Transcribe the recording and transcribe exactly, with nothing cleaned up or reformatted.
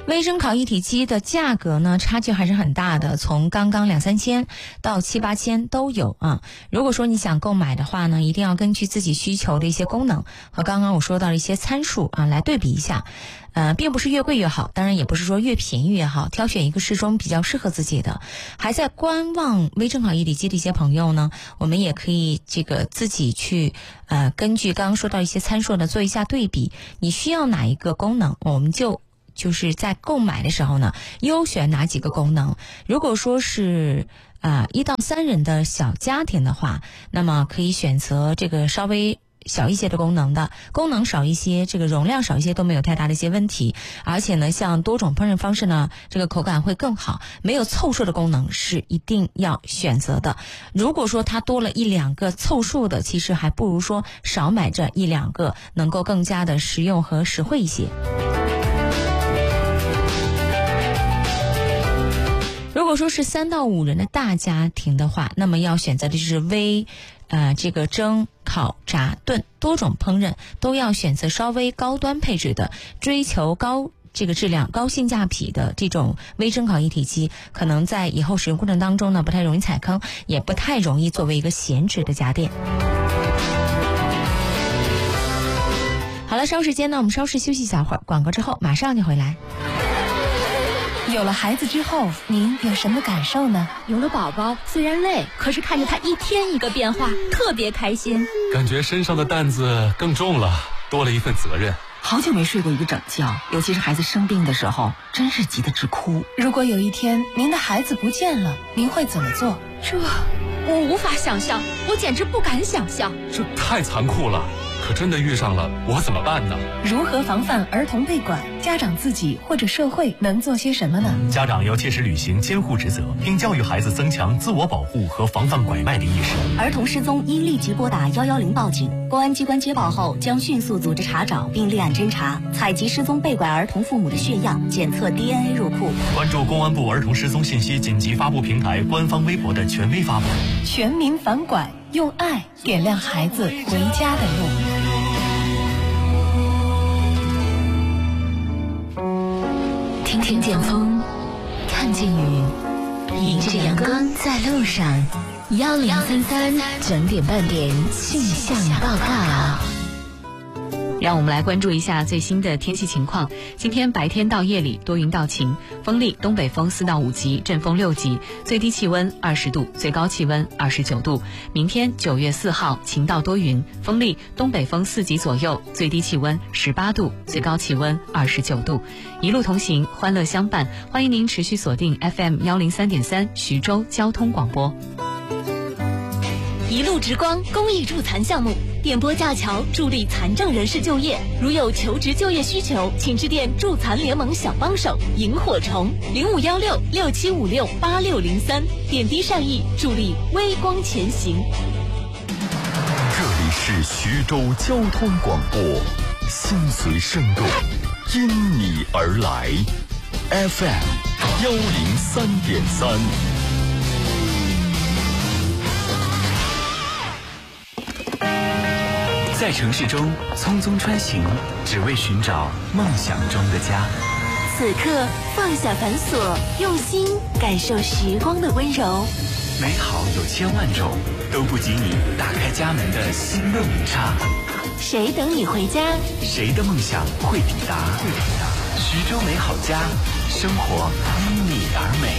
微声烤一体机的价格呢，差距还是很大的，从刚刚两三千到七八千都有啊。如果说你想购买的话呢，一定要根据自己需求的一些功能和刚刚我说到的一些参数啊来对比一下。呃，并不是越贵越好，当然也不是说越便宜越好，挑选一个适中比较适合自己的。还在观望微声烤一体机的一些朋友呢，我们也可以这个自己去呃根据刚刚说到一些参数呢做一下对比，你需要哪一个功能，我们就就是在购买的时候呢优选哪几个功能。如果说是啊一到三人的小家庭的话，那么可以选择这个稍微小一些的功能的，功能少一些，这个容量少一些都没有太大的一些问题。而且呢，像多种烹饪方式呢，这个口感会更好。没有凑数的功能是一定要选择的。如果说它多了一两个凑数的，其实还不如说少买这一两个，能够更加的实用和实惠一些。如果说是三到五人的大家庭的话，那么要选择的就是微呃，这个蒸、烤、炸、炖多种烹饪都要选择稍微高端配置的，追求高这个质量、高性价比的这种微蒸烤一体机，可能在以后使用过程当中呢，不太容易踩坑，也不太容易作为一个闲置的家电。好了，稍时间呢，我们稍事休息一小会儿，广告之后马上就回来。 有了孩子之后，您有什么感受呢？ 有了宝宝，虽然累，可是看着他一天一个变化，特别开心。 感觉身上的担子更重了，多了一份责任。 好久没睡过一个整觉，尤其是孩子生病的时候，真是急得直哭。 如果有一天您的孩子不见了，您会怎么做？ 这我无法想象，我简直不敢想象。 这太残酷了，可真的遇上了，我怎么办呢？ 如何防范儿童被拐？家长自己或者社会能做些什么呢？ 家长要切实履行监护职责，并教育孩子增强自我保护和防范拐卖的意识。 儿童失踪应立即拨打一一零报警，公安机关接报后将迅速组织查找并立案侦查，采集失踪被拐儿童父母的血样，检测 D N A 入库。 关注公安部儿童失踪信息紧急发布平台官方微博的权威发布。 全民反拐，用爱点亮孩子回家的路。 听见风，看见雨，迎着阳光在路上。幺零三三整点半点气象报告。 让我们来关注一下最新的天气情况。今天白天到夜里多云到晴，风力东北风四到五级，阵风六级，最低气温二十度，最高气温二十九度。明天九月四号晴到多云，风力东北风四级左右，最低气温十八度，最高气温二十九度。一路同行，欢乐相伴，欢迎您持续锁定 F M 幺零三点三徐州交通广播。 一路直光公益助残项目，电波架桥助力残障人士就业。如有求职就业需求，请致电助残联盟小帮手萤火虫零五幺六六七五六八六零三，点滴善意，助力微光前行。 这里是徐州交通广播，心随声动，因你而来 ，F M 幺零三点三。 在城市中匆匆穿行，只为寻找梦想中的家。 此刻放下繁琐，用心感受时光的温柔。 美好有千万种，都不及你打开家门的心动一刹。 谁等你回家？ 谁的梦想会抵达？会抵达。徐州美好家，生活因你而美。